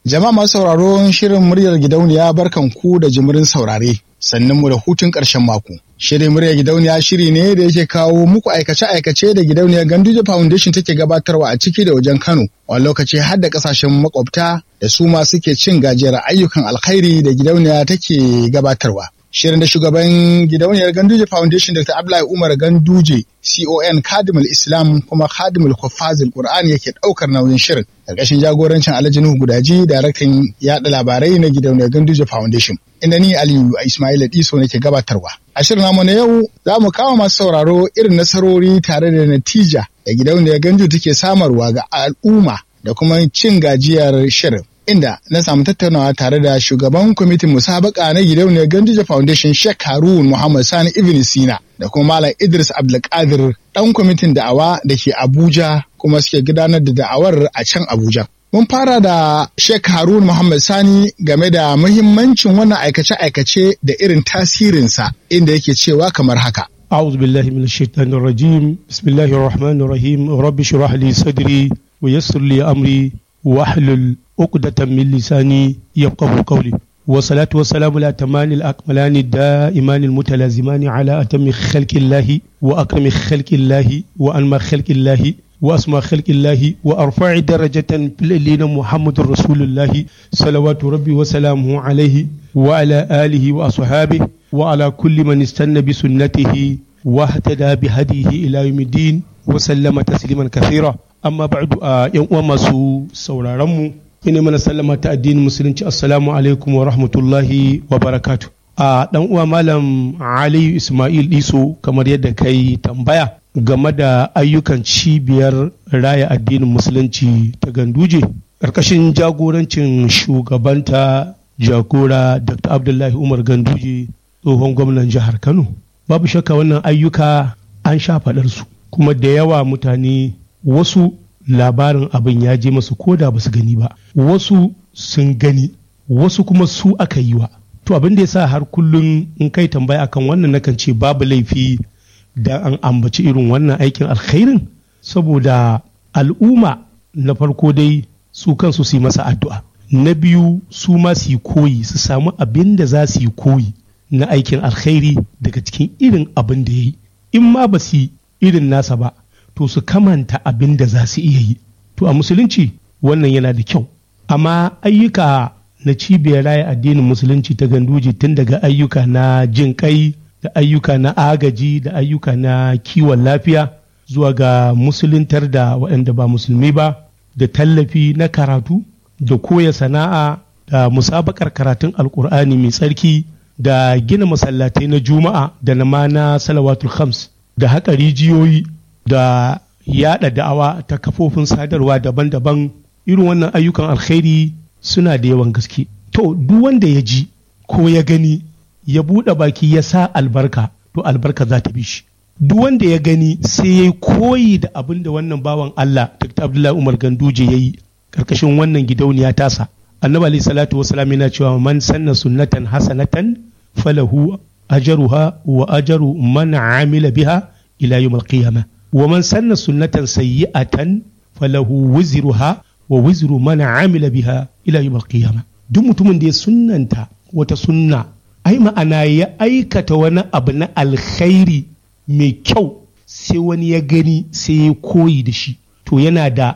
Jama'a masu sauraro shirin muryar gidauniya barkan ku da jimirin saurare. Sannan mu da hutun ƙarshen mako. Shirin muryar gidauniya shiri ne da yake kawo muku aikace-aikace da gidauniyar Ganduje Foundation take gabatarwa a ciki da wajen Kano. Wani lokaci har da ƙasashen makwabta da su ma suke cin gajiyar ayyukan alkhairi da gidauniya take gabatarwa. Shirin da shugaban gidauniyar Ganduje Foundation Dr. Abdullahi Umar Ganduje CON Khadimul Islam kuma Khadimul Huffazul Qur'an yake ɗaukar nauyin shirin. Ƙarƙashin jagorancin Alhaji Nuhu Gudaji, daraktan yaɗa labarai na gidauniyar Ganduje Foundation. Inda ni Aliyu Ismail Diso nake gabatarwa. A shirin namu na yau za mu kawo masu sauraro irin nasarori tare da natija da gidauniyar Ganduje take samarwa ga al'umma da kuma cin gajiyar shirin. Inda na samu tattaunawa tare da shugaban kwamitin musabaka na gidauniyar Ganduje Foundation Sheikh Harun Muhammad Sani Ibn Sina da kuma Malam Idris Abdulkadir ɗan kwamitin da'awa da ke Abuja kuma suke gudanar da da'awar a can Abuja. Mun fara da Sheikh Harun Muhammad Sani game da muhimmancin wannan aikace-aikace da irin tasirinsa inda yake cewa kamar haka. أعوذ بالله من الشيطان الرجيم بسم الله الرحمن الرحيم رب اشرح لي صدري ويسر لي أمري واحلل عقدة من لساني يفقهوا قولي والصلاة والسلام على الأتمان الأكملان الدائمان المتلازمان على أتم خلق الله وأكرم خلق الله وأنمى خلق الله وأسمى خلق الله وأرفع درجة في الذين محمد رسول الله صلوات ربي وسلامه عليه وعلى آله وأصحابه وعلى كل من استنى بسنته واهتدى بهديه إلى يوم الدين وسلم تسليما كثيرا amma ba'du a yan uwa masu sauraron mu ina mana sallama ta addinin musulunci assalamu alaikum wa rahmatullahi wa barakatuh. A dan uwa malam Ali Ismail Diso kamar yadda kai tambaya game da ayyukan cibiyar raya addinin musulunci ta Ganduje karkashin jagorancin shugabanta jagora Dr. Abdullahi Umar Ganduje tsohon gwamnan jihar Kano. Babu shakka wannan ayyuka an sha faɗar su kuma da yawa mutane wasu labarin abin ya je masu koda ba su gani ba, wasu sun gani, wasu kuma su aka yi wa. To abin da ya sa har kullum in kai tambaya akan wannan nakan ce babu laifi da an ambaci irin wannan aikin alkhairin saboda al'umma na farko dai su kansu su yi masa addu'a. Na biyu su ma su yi koyi su samu abin da za su yi koyi na aikin alkhairi daga cikin irin abin da ya yi. In ma ba su yi irin nasa ba to su kamanta abin da za su iya yi. To a musulunci wannan yana da kyau. Amma ayyuka na cibiyar raya addinin musulunci ta Ganduje tun daga ayyuka na jin kai da ayyuka na agaji da ayyuka na kiwon lafiya zuwa ga musuluntar da waɗanda ba musulmi ba da tallafi na karatu da koya sana'a da musabakar karatun alkur'ani mai tsarki da gina masallatai na juma'a da na salawatul khams da haƙa rijiyoyi da yada da'awa ta kafofin sadarwa daban-daban. Irin wannan ayyukan alkhairi suna da yawan gaske. To duk wanda ya ji ko ya gani ya buɗe baki ya sa albarka to albarka za ta bi shi. Duk wanda ya gani sai ya koyi da abin da wannan bawan Allah Dr. Abdullahi Umar Ganduje ya yi karkashin wannan gidauniya tasa. Annabi alaihi salatu wasalam yana cewa man sanna sunnatan hasanatan falahu ajruha wa ajru man amila biha ila yawm al-qiyamah. ومن سن سنة سيئة فله وزرها ووزر من عمل بها إلى يوم القيامة. duk mutumin da ya sunnanta wata sunna ai ma'ana ya aikata wani abu na alkhairi mai kyau sai wani ya gani sai ya koyi da shi to yana da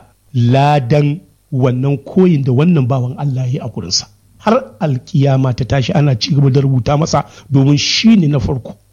ladan wannan koyin da wannan bawan Allah ya yi a gurinsa har alkiyama ta tashi ana ci gaba da rubuta masa domin shi ne na farko.